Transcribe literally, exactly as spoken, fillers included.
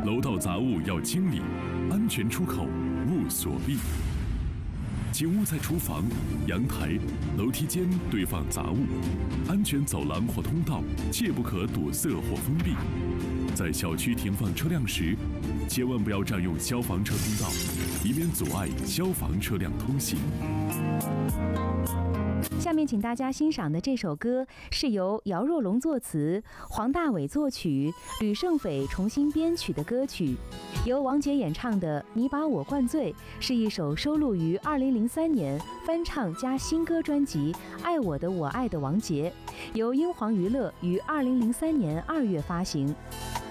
楼道杂物要清理，安全出口勿锁闭。请勿在厨房、阳台、楼梯间堆放杂物，安全走廊或通道切不可堵塞或封闭。在小区停放车辆时，千万不要占用消防车通道，以免阻碍消防车辆通行。 下面请大家欣赏的这首歌是由姚若龙作词、黄大炜作曲、吕胜斐重新编曲的歌曲，由王杰演唱的《你把我灌醉》，是一首收录于二零零三年翻唱加新歌专辑《爱我的我爱的王杰》，由英皇娱乐于二零零三年二月发行。